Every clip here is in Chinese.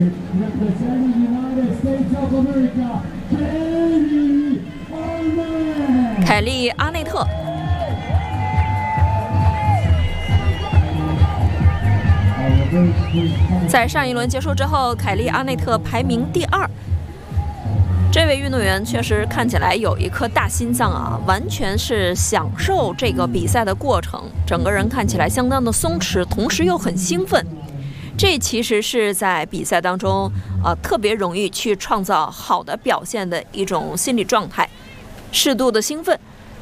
凯莉·阿内特。在上一轮结束之后，凯莉·阿内特排名第2。这位运动员确实看起来有一颗大心脏啊，完全是享受这个比赛的过程，整个人看起来相当的松弛，同时又很兴奋。这其实是在比赛当中，特别容易去创造好的表现的一种心理状态，适度的兴奋。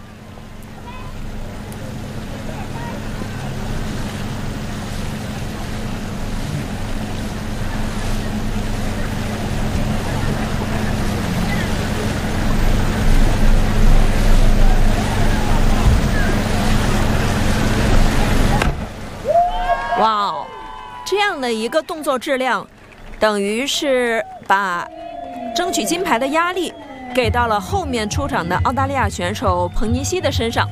哇哦，这样的一个动作质量，等于是把争取金牌的压力给到了后面出场的澳大利亚选手彭尼西的身上。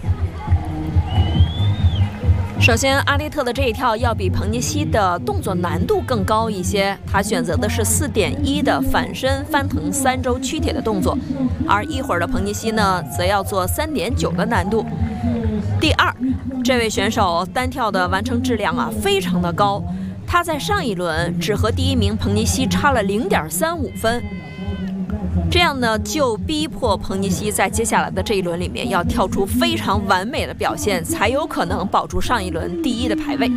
首先，阿内特的这一跳要比彭尼西的动作难度更高一些，他选择的是4.1的反身翻腾3周屈铁的动作，而一会儿的彭尼西呢，则要做3.9的难度。第2，这位选手单跳的完成质量非常的高，他在上一轮只和第1名彭尼西差了0.35分，这样呢就逼迫彭尼西在接下来的这一轮里面要跳出非常完美的表现，才有可能保住上一轮第1的排位。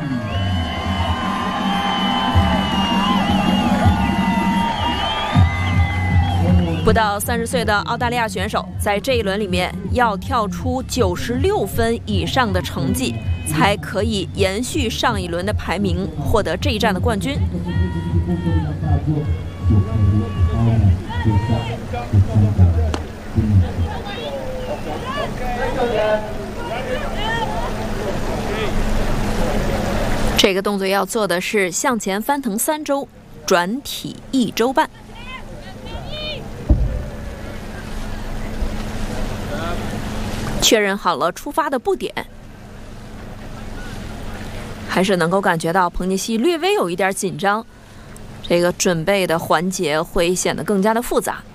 不到30岁的澳大利亚选手在这一轮里面要跳出96分以上的成绩，才可以延续上一轮的排名，获得这一站的冠军。这个动作要做的是向前翻腾3周，转体1周半。确认好了出发的步点，还是能够感觉到彭尼西略微有一点紧张，这个准备的环节会显得更加的复杂。